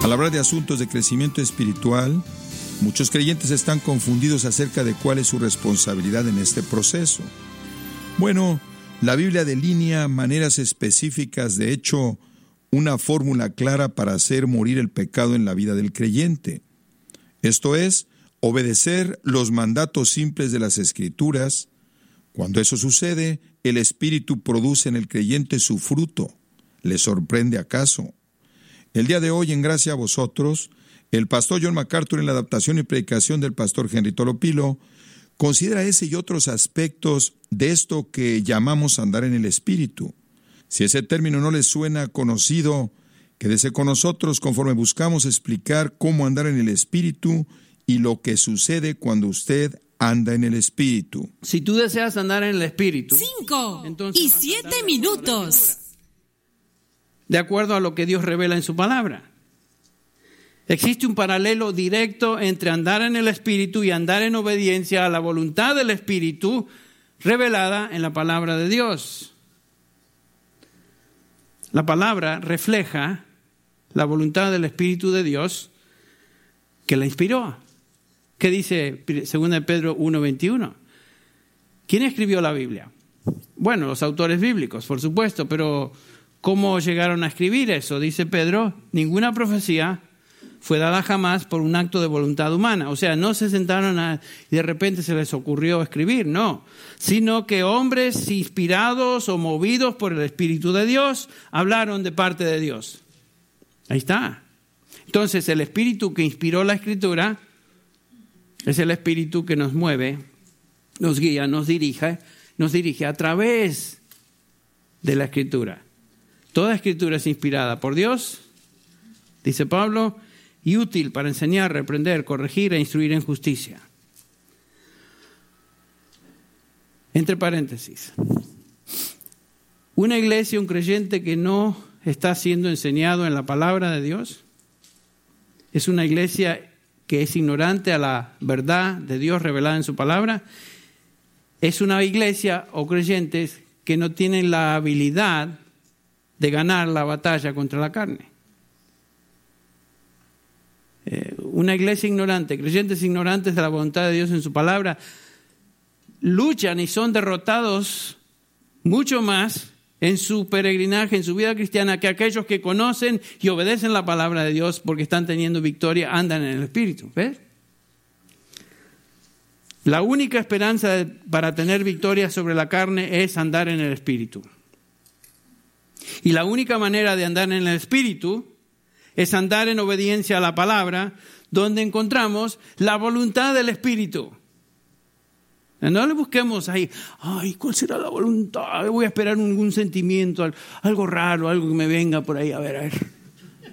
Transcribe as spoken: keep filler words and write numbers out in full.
Al hablar de asuntos de crecimiento espiritual, muchos creyentes están confundidos acerca de cuál es su responsabilidad en este proceso. Bueno, la Biblia delinea maneras específicas, de hecho, una fórmula clara para hacer morir el pecado en la vida del creyente. Esto es, obedecer los mandatos simples de las Escrituras. Cuando eso sucede, el Espíritu produce en el creyente su fruto. ¿Le sorprende acaso? El día de hoy, en Gracia a Vosotros, el pastor John MacArthur, en la adaptación y predicación del pastor Henry Tolopilo, considera ese y otros aspectos de esto que llamamos andar en el Espíritu. Si ese término no les suena conocido, quédese con nosotros conforme buscamos explicar cómo andar en el Espíritu y lo que sucede cuando usted anda en el Espíritu. Si tú deseas andar en el Espíritu, cinco y siete minutos. De acuerdo a lo que Dios revela en su palabra. Existe un paralelo directo entre andar en el Espíritu y andar en obediencia a la voluntad del Espíritu revelada en la palabra de Dios. La palabra refleja la voluntad del Espíritu de Dios que la inspiró. ¿Qué dice segunda de Pedro uno veintiuno? ¿Quién escribió la Biblia? Bueno, los autores bíblicos, por supuesto, pero ¿cómo llegaron a escribir eso? Dice Pedro, ninguna profecía fue dada jamás por un acto de voluntad humana. O sea, no se sentaron a, y de repente se les ocurrió escribir, no. Sino que hombres inspirados o movidos por el Espíritu de Dios hablaron de parte de Dios. Ahí está. Entonces, el Espíritu que inspiró la Escritura es el Espíritu que nos mueve, nos guía, nos dirige, nos dirige a través de la Escritura. Toda Escritura es inspirada por Dios, dice Pablo, y útil para enseñar, reprender, corregir e instruir en justicia. Entre paréntesis, una iglesia, un creyente que no está siendo enseñado en la palabra de Dios, es una iglesia que es ignorante a la verdad de Dios revelada en su palabra, es una iglesia o creyentes que no tienen la habilidad de ganar la batalla contra la carne. Eh, una iglesia ignorante, creyentes ignorantes de la voluntad de Dios en su palabra, luchan y son derrotados mucho más en su peregrinaje, en su vida cristiana, que aquellos que conocen y obedecen la palabra de Dios porque están teniendo victoria, andan en el Espíritu. ¿Ves? La única esperanza de, para tener victoria sobre la carne es andar en el Espíritu. Y la única manera de andar en el Espíritu es andar en obediencia a la palabra, donde encontramos la voluntad del Espíritu. No le busquemos ahí, ay, ¿cuál será la voluntad? Voy a esperar algún sentimiento, algo raro, algo que me venga por ahí, a ver, a ver.